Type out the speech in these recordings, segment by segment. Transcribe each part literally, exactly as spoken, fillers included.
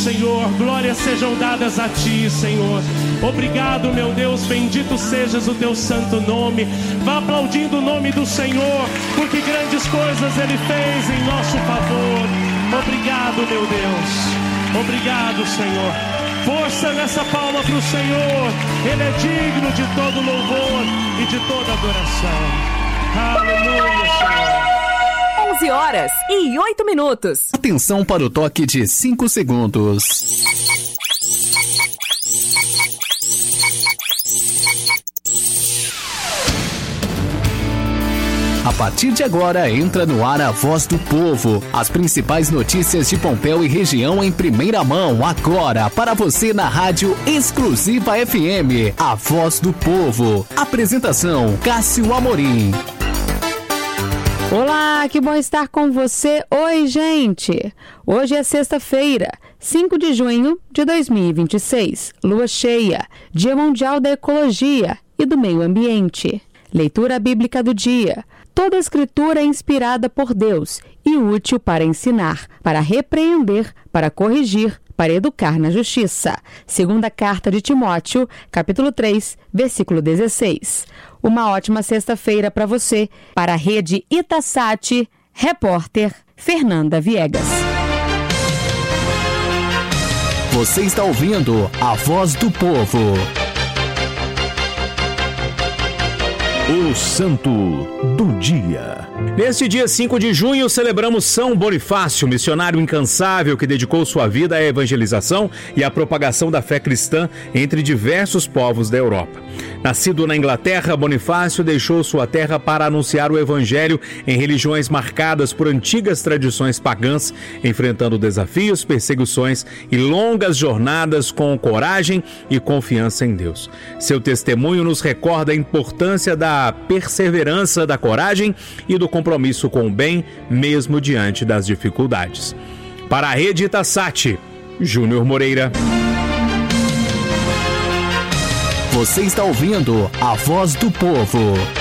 Senhor. Glórias sejam dadas a Ti, Senhor. Obrigado, meu Deus, bendito sejas o Teu santo nome. Vá aplaudindo o nome do Senhor, porque grandes coisas Ele fez em nosso favor. Obrigado, meu Deus. Obrigado, Senhor. Força nessa palma para o Senhor. Ele é digno de todo louvor e de toda adoração. Aleluia, Senhor. onze horas e oito minutos. Atenção para o toque de cinco segundos. A partir de agora, entra no ar a Voz do Povo. As principais notícias de Pompéu e região em primeira mão, agora, para você na Rádio Exclusiva F M. A Voz do Povo. Apresentação, Cássio Amorim. Olá, que bom estar com você. Oi, gente. Hoje é sexta-feira, cinco de junho de dois mil e vinte e seis. Lua cheia, Dia Mundial da Ecologia e do Meio Ambiente. Leitura bíblica do dia. Toda a escritura é inspirada por Deus e útil para ensinar, para repreender, para corrigir, para educar na justiça. Segunda carta de Timóteo, capítulo três, versículo dezesseis. Uma ótima sexta-feira para você. Para a Rede Itasat, repórter Fernanda Viegas. Você está ouvindo a Voz do Povo. O Santo do Dia. Neste dia cinco de junho, celebramos São Bonifácio, missionário incansável que dedicou sua vida à evangelização e à propagação da fé cristã entre diversos povos da Europa. Nascido na Inglaterra, Bonifácio deixou sua terra para anunciar o evangelho em religiões marcadas por antigas tradições pagãs, enfrentando desafios, perseguições e longas jornadas com coragem e confiança em Deus. Seu testemunho nos recorda a importância da perseverança, da coragem e do compromisso com o bem, mesmo diante das dificuldades. Para a Rede Itasat, Júnior Moreira. Você está ouvindo a Voz do Povo.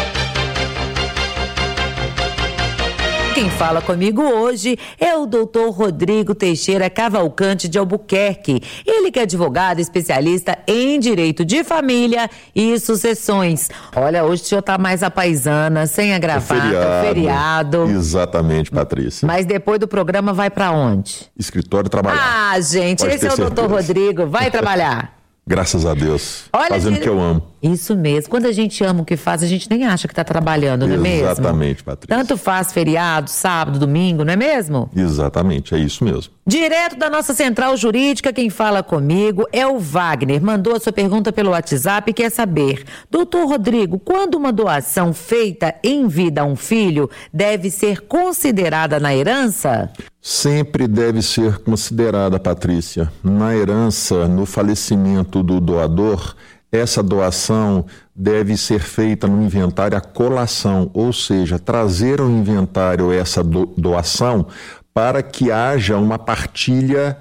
Quem fala comigo hoje é o doutor Rodrigo Teixeira Cavalcante de Albuquerque. Ele que é advogado especialista em direito de família e sucessões. Olha, hoje o senhor tá mais a paisana, sem a gravata, é feriado. feriado. Exatamente, Patrícia. Mas depois do programa vai pra onde? Escritório trabalhar. Ah, gente, Pode esse é o certeza. doutor Rodrigo. Vai trabalhar. Graças a Deus. Olha, fazendo o dire... que eu amo. Isso mesmo. Quando a gente ama o que faz, a gente nem acha que está trabalhando, não é mesmo? Exatamente, Patrícia. Tanto faz feriado, sábado, domingo, não é mesmo? Exatamente, é isso mesmo. Direto da nossa central jurídica, quem fala comigo é o Wagner. Mandou a sua pergunta pelo WhatsApp e quer saber: doutor Rodrigo, quando uma doação feita em vida a um filho deve ser considerada na herança? Sempre deve ser considerada, Patrícia. Na herança, no falecimento do doador, essa doação deve ser feita no inventário a colação, ou seja, trazer ao inventário essa do- doação para que haja uma partilha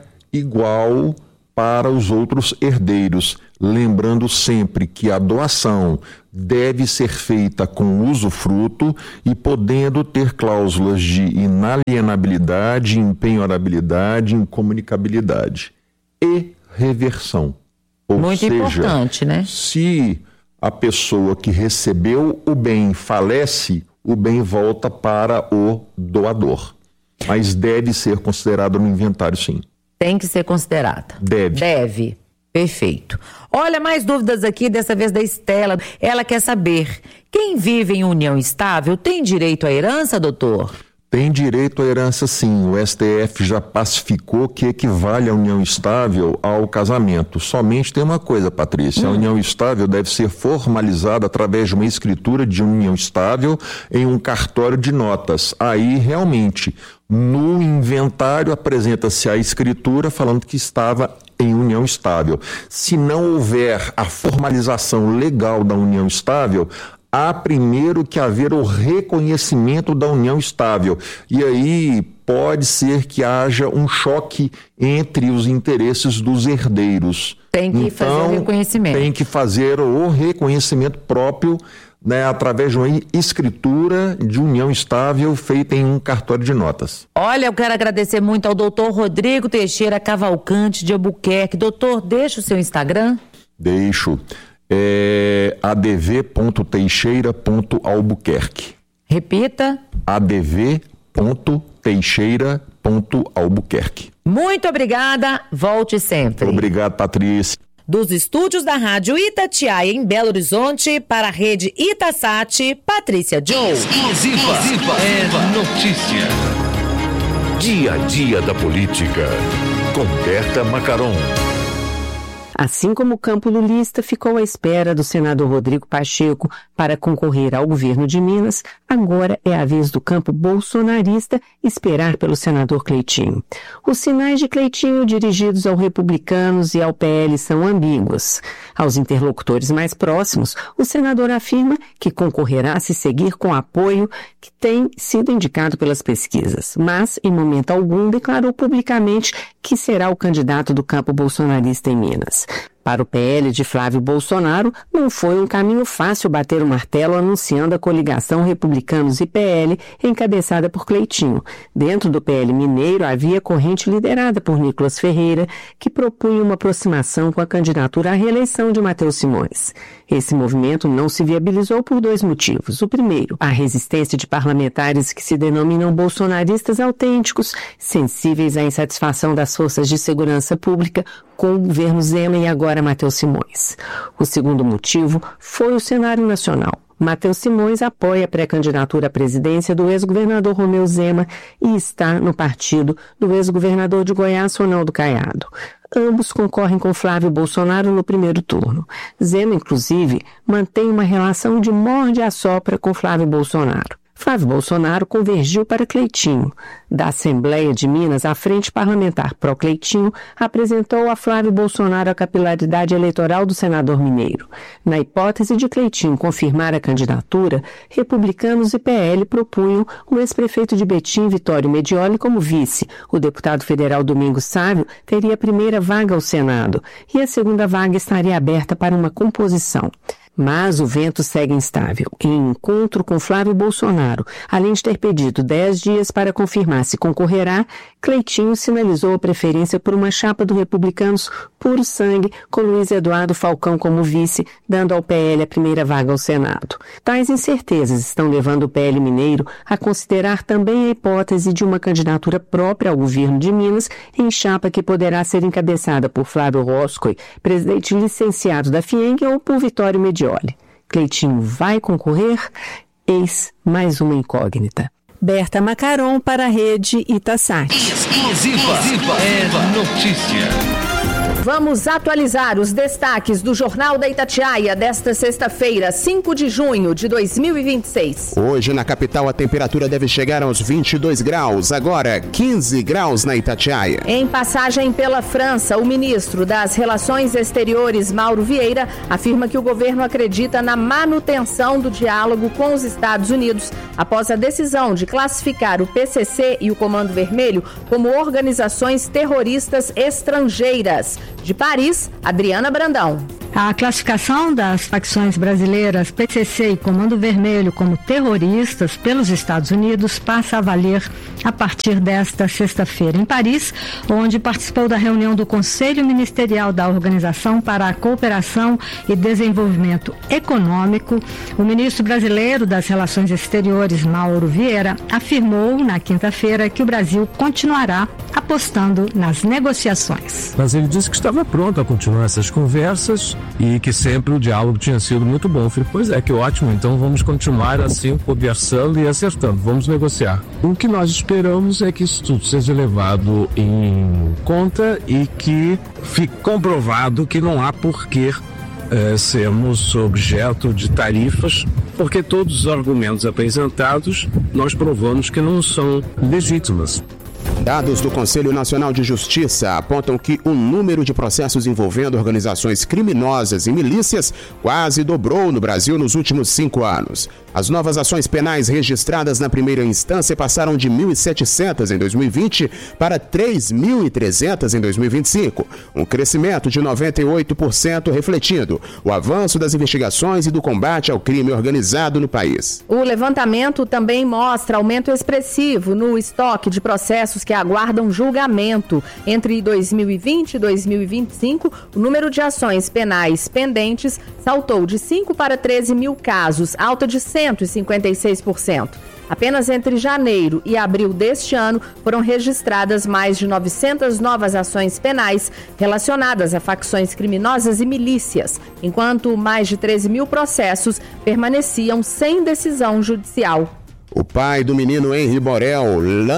igual para os outros herdeiros. Lembrando sempre que a doação deve ser feita com usufruto e podendo ter cláusulas de inalienabilidade, empenhorabilidade, incomunicabilidade e reversão. Ou Muito seja, importante, né? se a pessoa que recebeu o bem falece, o bem volta para o doador. Mas deve ser considerado no inventário, sim. Tem que ser considerada. Deve. Deve. Perfeito. Olha, mais dúvidas aqui, dessa vez da Estela. Ela quer saber: quem vive em união estável tem direito à herança, doutor? Tem direito à herança, sim. O S T F já pacificou que equivale a união estável ao casamento. Somente tem uma coisa, Patrícia. Hum. A união estável deve ser formalizada através de uma escritura de união estável em um cartório de notas. Aí, realmente, no inventário apresenta-se a escritura falando que estava em união estável. Se não houver a formalização legal da união estável, há primeiro que haver o reconhecimento da união estável. E aí pode ser que haja um choque entre os interesses dos herdeiros. Tem que então, fazer o reconhecimento. Tem que fazer o reconhecimento próprio né, através de uma escritura de união estável feita em um cartório de notas. Olha, eu quero agradecer muito ao doutor Rodrigo Teixeira Cavalcante de Albuquerque. Doutor, deixa o seu Instagram. Deixo. É a d v ponto teixeira ponto albuquerque. Repita. a d v ponto teixeira ponto albuquerque. Muito obrigada. Volte sempre. Obrigado, Patrícia. Dos estúdios da Rádio Itatiaia, em Belo Horizonte, para a rede Itasat, Patrícia Joe. Exclusiva. Exclusiva. É notícia. Dia a dia da política. Com Berta Macaron. Assim como o campo lulista ficou à espera do senador Rodrigo Pacheco para concorrer ao governo de Minas, agora é a vez do campo bolsonarista esperar pelo senador Cleitinho. Os sinais de Cleitinho dirigidos aos republicanos e ao P L são ambíguos. Aos interlocutores mais próximos, o senador afirma que concorrerá se seguir com o apoio que tem sido indicado pelas pesquisas, mas, em momento algum, declarou publicamente que será o candidato do campo bolsonarista em Minas. Para o P L de Flávio Bolsonaro, não foi um caminho fácil bater o martelo anunciando a coligação Republicanos e P L encabeçada por Cleitinho. Dentro do P L mineiro havia corrente liderada por Nicolas Ferreira, que propunha uma aproximação com a candidatura à reeleição de Matheus Simões. Esse movimento não se viabilizou por dois motivos. O primeiro, a resistência de parlamentares que se denominam bolsonaristas autênticos, sensíveis à insatisfação das forças de segurança pública com o governo Zema e agora Matheus Simões. O segundo motivo foi o cenário nacional. Matheus Simões apoia a pré-candidatura à presidência do ex-governador Romeu Zema e está no partido do ex-governador de Goiás, Ronaldo Caiado. Ambos concorrem com Flávio Bolsonaro no primeiro turno. Zema, inclusive, mantém uma relação de morde-a-sopra com Flávio Bolsonaro. Flávio Bolsonaro convergiu para Cleitinho. Da Assembleia de Minas, a Frente Parlamentar Pró-Cleitinho apresentou a Flávio Bolsonaro a capilaridade eleitoral do senador mineiro. Na hipótese de Cleitinho confirmar a candidatura, republicanos e P L propunham o ex-prefeito de Betim, Vitório Medioli, como vice. O deputado federal Domingos Sávio teria a primeira vaga ao Senado e a segunda vaga estaria aberta para uma composição. Mas o vento segue instável. Em encontro com Flávio Bolsonaro, além de ter pedido dez dias para confirmar se concorrerá, Cleitinho sinalizou a preferência por uma chapa do Republicanos puro sangue, com Luiz Eduardo Falcão como vice, dando ao P L a primeira vaga ao Senado. Tais incertezas estão levando o P L mineiro a considerar também a hipótese de uma candidatura própria ao governo de Minas, em chapa que poderá ser encabeçada por Flávio Roscoe, presidente licenciado da FIENG, ou por Vitório Medioli. Cleitinho vai concorrer? Eis mais uma incógnita. Berta Macaron para a rede Itasat. Exclusiva. Exclusiva. É notícia. Vamos atualizar os destaques do Jornal da Itatiaia desta sexta-feira, cinco de junho de dois mil e vinte e seis. Hoje na capital a temperatura deve chegar aos vinte e dois graus, agora quinze graus na Itatiaia. Em passagem pela França, o ministro das Relações Exteriores, Mauro Vieira, afirma que o governo acredita na manutenção do diálogo com os Estados Unidos após a decisão de classificar o P C C e o Comando Vermelho como organizações terroristas estrangeiras. De Paris, Adriana Brandão. A classificação das facções brasileiras P C C e Comando Vermelho como terroristas pelos Estados Unidos passa a valer a partir desta sexta-feira em Paris, onde participou da reunião do Conselho Ministerial da Organização para a Cooperação e Desenvolvimento Econômico. O ministro brasileiro das Relações Exteriores, Mauro Vieira, afirmou na quinta-feira que o Brasil continuará apostando nas negociações. Mas ele disse que estava pronto a continuar essas conversas e que sempre o diálogo tinha sido muito bom. Eu falei, pois é, que ótimo, então vamos continuar assim, conversando e acertando, vamos negociar. O que nós esperamos é que isso tudo seja levado em conta e que fique comprovado que não há porquê é, sermos objeto de tarifas, porque todos os argumentos apresentados nós provamos que não são legítimos. Dados do Conselho Nacional de Justiça apontam que o número de processos envolvendo organizações criminosas e milícias quase dobrou no Brasil nos últimos cinco anos. As novas ações penais registradas na primeira instância passaram de mil e setecentas em dois mil e vinte para três mil e trezentas em dois mil e vinte e cinco, um crescimento de noventa e oito por cento, refletindo o avanço das investigações e do combate ao crime organizado no país. O levantamento também mostra aumento expressivo no estoque de processos que aguardam julgamento. Entre dois mil e vinte e dois mil e vinte e cinco, o número de ações penais pendentes saltou de cinco para treze mil casos, alta de cento e cinquenta e seis por cento. Apenas entre janeiro e abril deste ano foram registradas mais de novecentas novas ações penais relacionadas a facções criminosas e milícias, enquanto mais de treze mil processos permaneciam sem decisão judicial. O pai do menino Henri Borel,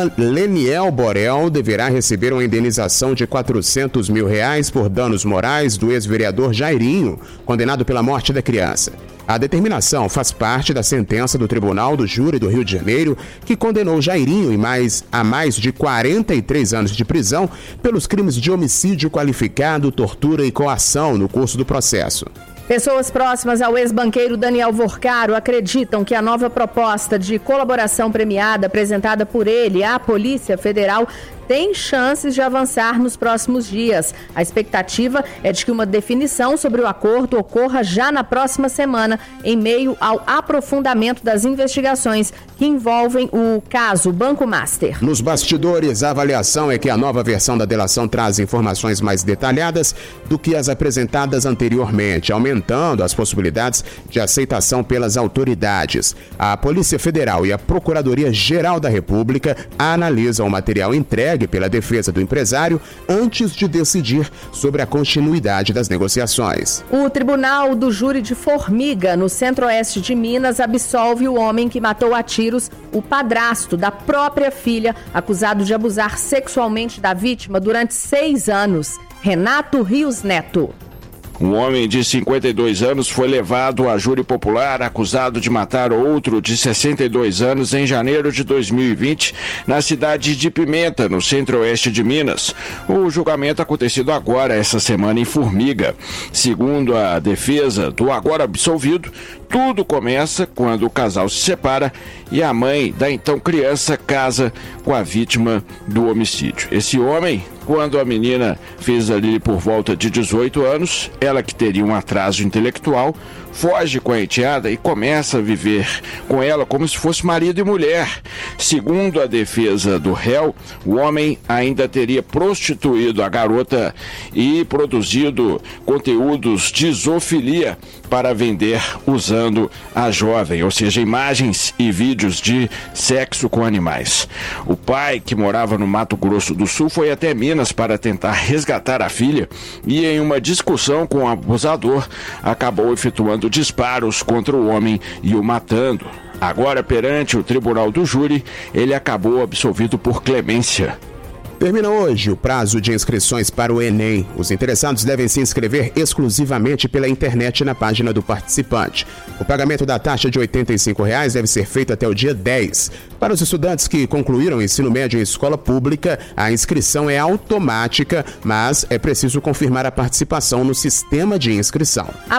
Leniel Borel, deverá receber uma indenização de quatrocentos mil reais por danos morais do ex-vereador Jairinho, condenado pela morte da criança. A determinação faz parte da sentença do Tribunal do Júri do Rio de Janeiro, que condenou Jairinho em mais, a mais de quarenta e três anos de prisão pelos crimes de homicídio qualificado, tortura e coação no curso do processo. Pessoas próximas ao ex-banqueiro Daniel Vorcaro acreditam que a nova proposta de colaboração premiada apresentada por ele à Polícia Federal tem chances de avançar nos próximos dias. A expectativa é de que uma definição sobre o acordo ocorra já na próxima semana, em meio ao aprofundamento das investigações que envolvem o caso Banco Master. Nos bastidores, a avaliação é que a nova versão da delação traz informações mais detalhadas do que as apresentadas anteriormente, aumentando as possibilidades de aceitação pelas autoridades. A Polícia Federal e a Procuradoria-Geral da República analisam o material entregue pela defesa do empresário antes de decidir sobre a continuidade das negociações. O Tribunal do Júri de Formiga, no centro-oeste de Minas, absolve o homem que matou a tiros o padrasto da própria filha, acusado de abusar sexualmente da vítima durante seis anos. Renato Rios Neto. Um homem de cinquenta e dois anos foi levado a júri popular acusado de matar outro de sessenta e dois anos em janeiro de dois mil e vinte na cidade de Pimenta, no centro-oeste de Minas. O julgamento acontecido agora, essa semana, em Formiga. Segundo a defesa do agora absolvido, tudo começa quando o casal se separa e a mãe da então criança casa com a vítima do homicídio. Esse homem, quando a menina fez ali por volta de dezoito anos, ela que teria um atraso intelectual, foge com a enteada e começa a viver com ela como se fosse marido e mulher. Segundo a defesa do réu, o homem ainda teria prostituído a garota e produzido conteúdos de zoofilia para vender usando a jovem, ou seja, imagens e vídeos de sexo com animais. O pai, que morava no Mato Grosso do Sul, foi até Minas para tentar resgatar a filha e, em uma discussão com o abusador, acabou efetuando disparos contra o homem e o matando. Agora, perante o Tribunal do Júri, ele acabou absolvido por clemência. Termina hoje o prazo de inscrições para o Enem. Os interessados devem se inscrever exclusivamente pela internet na página do participante. O pagamento da taxa de oitenta e cinco reais deve ser feito até o dia dez. Para os estudantes que concluíram o ensino médio em escola pública, a inscrição é automática, mas é preciso confirmar a participação no sistema de inscrição.